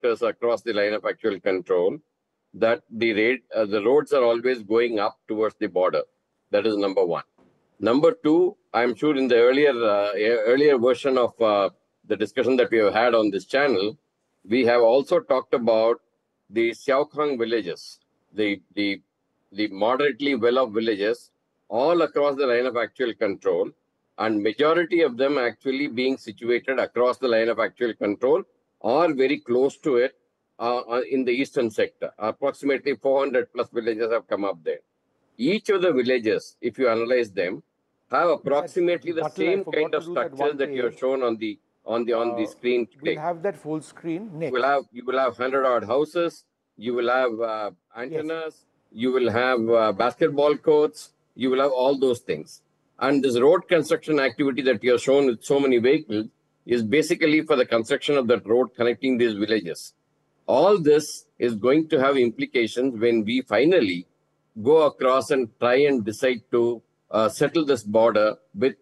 sectors across the line of actual control, that the roads are always going up towards the border. That is number one. Number two, I'm sure in the earlier version of the discussion that we have had on this channel, we have also talked about the Xiaokang villages, the moderately well-off villages all across the line of actual control, and majority of them actually being situated across the line of actual control or very close to it in the eastern sector. Approximately 400 plus villages have come up there. Each of the villages, if you analyze them, have approximately the same kind of structures that you have shown on the screen today. We'll have that full screen next. You will have 100-odd houses. You will have antennas. Yes. You will have basketball courts. You will have all those things. And this road construction activity that you have shown with so many vehicles is basically for the construction of that road connecting these villages. All this is going to have implications when we finally go across and try and decide to settle this border with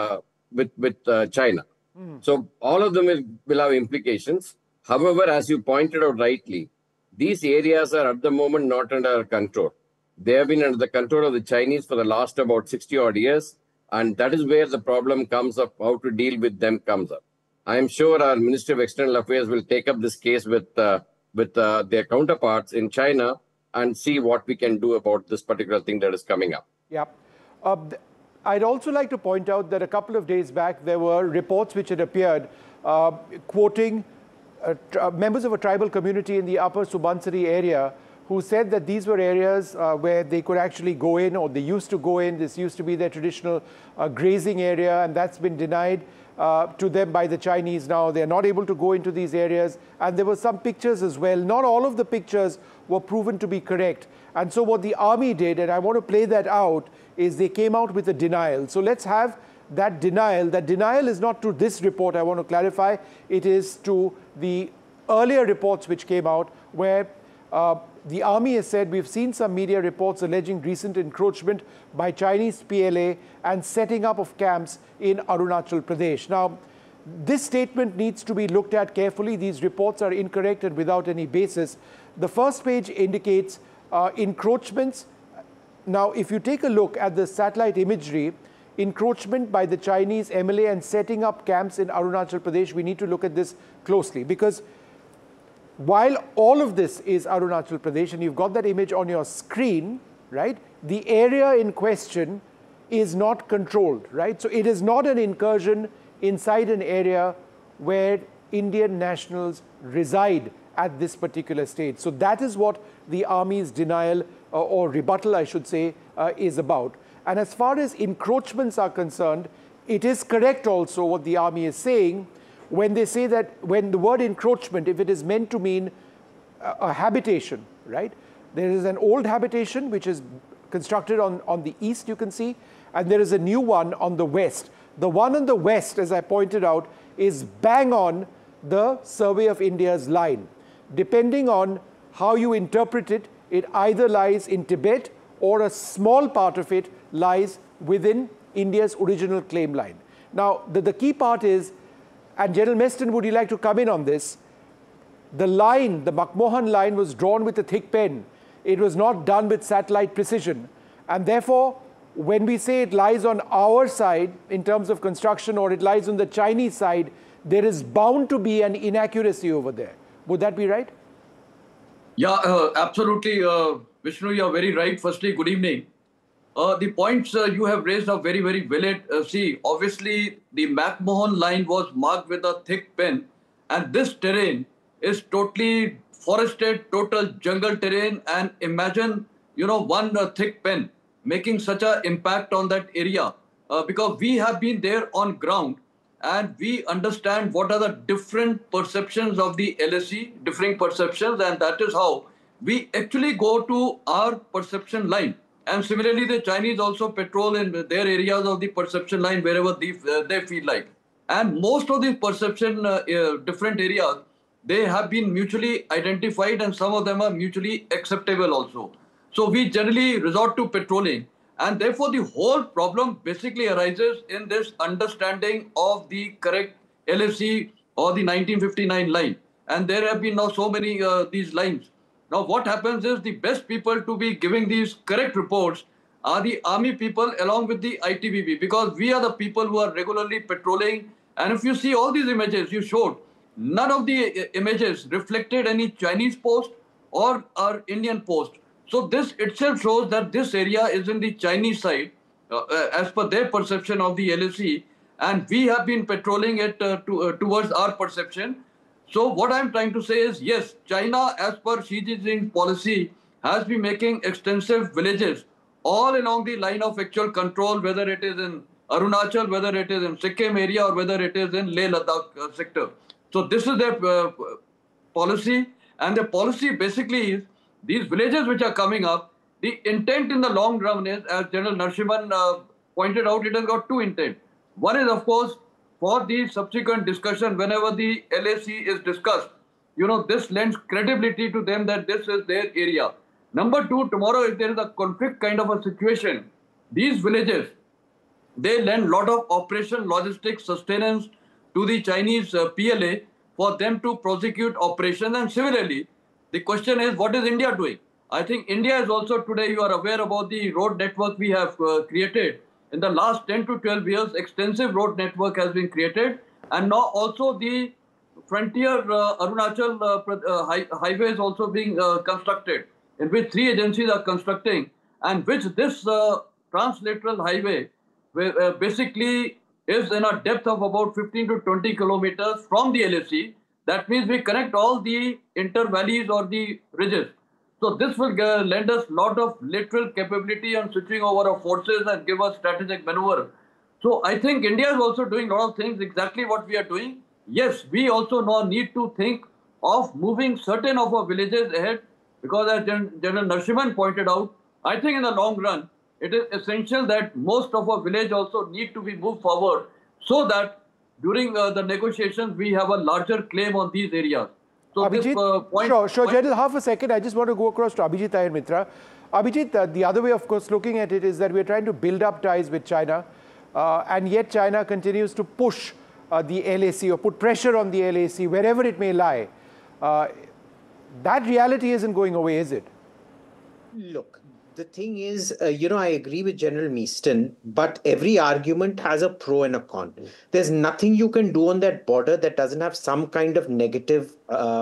China. So all of them will have implications. However, as you pointed out rightly, these areas are at the moment not under our control. They have been under the control of the Chinese for the last about 60-odd years, and that is where the problem comes up, how to deal with them comes up. I am sure our Ministry of External Affairs will take up this case with their counterparts in China and see what we can do about this particular thing that is coming up. Yeah. I'd also like to point out that a couple of days back, there were reports which had appeared quoting members of a tribal community in the upper Subansiri area who said that these were areas where they could actually go in, or they used to go in. This used to be their traditional grazing area, and that's been denied to them by the Chinese now. They're not able to go into these areas. And there were some pictures as well. Not all of the pictures were proven to be correct. And so what the army did, and I want to play that out, is they came out with a denial. So let's have that denial. That denial is not to this report, I want to clarify. It is to the earlier reports which came out where the army has said, we've seen some media reports alleging recent encroachment by Chinese PLA and setting up of camps in Arunachal Pradesh. Now, this statement needs to be looked at carefully. These reports are incorrect and without any basis. The first page indicates encroachments. Now, if you take a look at the satellite imagery, encroachment by the Chinese MLA and setting up camps in Arunachal Pradesh, we need to look at this closely, because while all of this is Arunachal Pradesh, and you've got that image on your screen, right, the area in question is not controlled, right? So it is not an incursion inside an area where Indian nationals reside at this particular stage. So that is what the army's denial or rebuttal, I should say, is about. And as far as encroachments are concerned, it is correct also what the army is saying when they say that when the word encroachment, if it is meant to mean a habitation, right? There is an old habitation which is constructed on the east, you can see, and there is a new one on the west. The one on the west, as I pointed out, is bang on the Survey of India's line. Depending on how you interpret it, it either lies in Tibet or a small part of it lies within India's original claim line. Now, the key part is, and General Meston, would you like to come in on this? The line, the McMahon line, was drawn with a thick pen. It was not done with satellite precision. And therefore, when we say it lies on our side in terms of construction, or it lies on the Chinese side, there is bound to be an inaccuracy over there. Would that be right? Yeah, absolutely. Vishnu, you are very right. Firstly, good evening. The points you have raised are very, very valid. See, obviously, the McMahon line was marked with a thick pen, and this terrain is totally forested, total jungle terrain. And imagine, one thick pen making such an impact on that area, because we have been there on ground and we understand what are the different perceptions of the LSE, differing perceptions, and that is how we actually go to our perception line. And similarly, the Chinese also patrol in their areas of the perception line wherever they feel like. And most of the perception different areas, they have been mutually identified, and some of them are mutually acceptable also. So we generally resort to patrolling, and therefore the whole problem basically arises in this understanding of the correct LSE or the 1959 line. and there have been now so many these lines. Now what happens is the best people to be giving these correct reports are the army people along with the ITBP, because we are the people who are regularly patrolling. And if you see all these images you showed, none of the images reflected any Chinese post or our Indian post. So this itself shows that this area is in the Chinese side, as per their perception of the LAC, and we have been patrolling it towards our perception. So what I'm trying to say is, yes, China, as per Xi Jinping's policy, has been making extensive villages all along the line of actual control, whether it is in Arunachal, whether it is in Sikkim area, or whether it is in Leh Ladakh sector. So this is their policy, and the policy basically is these villages which are coming up, the intent in the long run is, as General Narasimhan pointed out, it has got two intent. One is, of course, for the subsequent discussion, whenever the LAC is discussed, this lends credibility to them that this is their area. Number two, tomorrow if there is a conflict kind of a situation, these villages, they lend lot of operation, logistics, sustenance to the Chinese PLA for them to prosecute operations. And similarly, the question is, what is India doing? I think India is also today, you are aware about the road network we have created. In the last 10 to 12 years, extensive road network has been created. And now also the frontier Arunachal highway is also being constructed, in which 3 agencies are constructing, and which this translateral highway basically is in a depth of about 15 to 20 kilometers from the LAC. That means we connect all the inter-valleys or the ridges. So this will lend us a lot of lateral capability on switching over of forces and give us strategic maneuver. So I think India is also doing a lot of things, exactly what we are doing. Yes, we also now need to think of moving certain of our villages ahead, because as General Narasimhan pointed out, I think in the long run, it is essential that most of our village also need to be moved forward, so that during the negotiations, we have a larger claim on these areas. So Abhijit, this sure, General, half a second. I just want to go across to Abhijit Iyer Mitra. Abhijit, the other way, of course, looking at it is that we're trying to build up ties with China, and yet China continues to push the LAC or put pressure on the LAC wherever it may lie. That reality isn't going away, is it? Look, the thing is, I agree with General Measton, but every argument has a pro and a con. There's nothing you can do on that border that doesn't have some kind of negative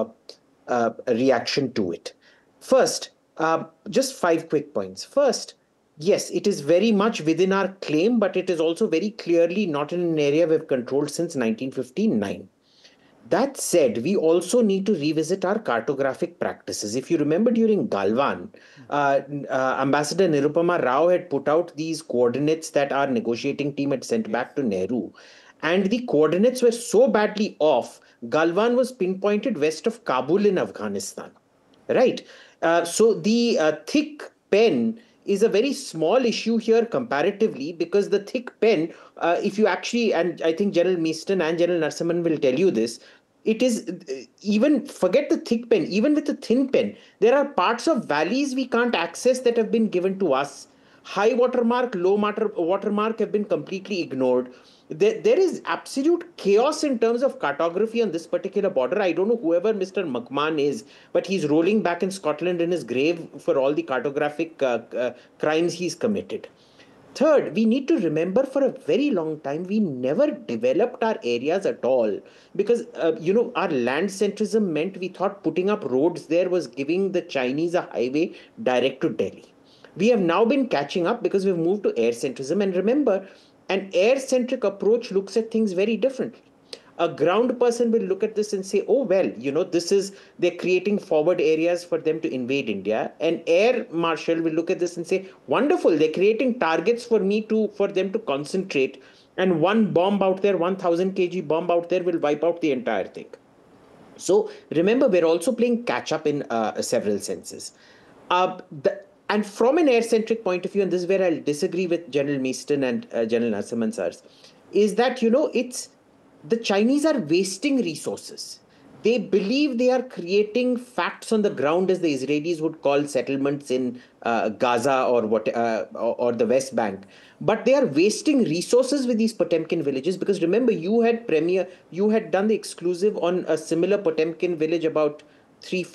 reaction to it. First, just 5 quick points. First, yes, it is very much within our claim, but it is also very clearly not in an area we've controlled since 1959. That said, we also need to revisit our cartographic practices. If you remember during Galwan, Ambassador Nirupama Rao had put out these coordinates that our negotiating team had sent back to Nehru. And the coordinates were so badly off, Galwan was pinpointed west of Kabul in Afghanistan. Right? So the thick pen is a very small issue here comparatively, because the thick pen, if you actually, and I think General Measton and General Narasimhan will tell you this, it is, even forget the thick pen, even with the thin pen, there are parts of valleys we can't access that have been given to us. High watermark, low watermark have been completely ignored. There is absolute chaos in terms of cartography on this particular border. I don't know whoever Mr. McMahon is, but he's rolling back in Scotland in his grave for all the cartographic crimes he's committed. Third, we need to remember, for a very long time, we never developed our areas at all, because, our land centrism meant we thought putting up roads there was giving the Chinese a highway direct to Delhi. We have now been catching up because we've moved to air centrism. And remember, an air-centric approach looks at things very differently. A ground person will look at this and say, oh, well, they're creating forward areas for them to invade India. An air marshal will look at this and say, wonderful, they're creating targets for them to concentrate. And one bomb out there, 1,000 kg bomb out there will wipe out the entire thing. So remember, we're also playing catch up in several senses. And from an air-centric point of view, and this is where I'll disagree with General Measton and General Narasimhan Sars, is that, the Chinese are wasting resources. They believe they are creating facts on the ground, as the Israelis would call settlements in Gaza or the West Bank. But they are wasting resources with these Potemkin villages, because remember, you had done the exclusive on a similar Potemkin village about